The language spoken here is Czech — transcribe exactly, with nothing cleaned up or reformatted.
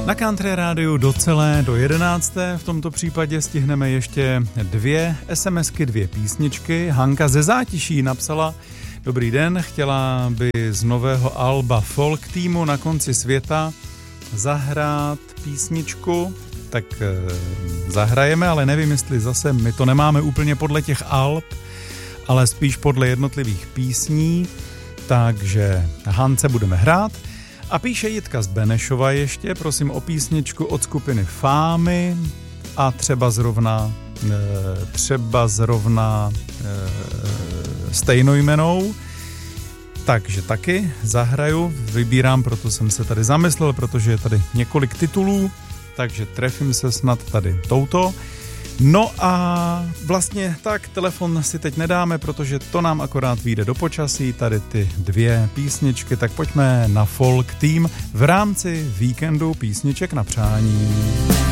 Na Country Rádiu docelé do jedenácté. V tomto případě stihneme ještě dvě SMSky, dvě písničky. Hanka ze Zátiší napsala: Dobrý den, chtěla by z nového alba Folk týmu Na konci světa zahrát písničku. Tak e, zahrajeme, ale nevím, jestli zase my to nemáme úplně podle těch alb, ale spíš podle jednotlivých písní. Takže Hance budeme hrát. A píše Jitka z Benešova ještě, prosím o písničku od skupiny Fámy a třeba zrovna třeba zrovna stejnojmennou. Takže taky zahraju, vybírám, proto jsem se tady zamyslel, protože je tady několik titulů, takže trefím se snad tady touto. No a vlastně tak, telefon si teď nedáme, protože to nám akorát vyjde do počasí, tady ty dvě písničky, tak pojďme na Folk tým v rámci víkendu písniček na přání.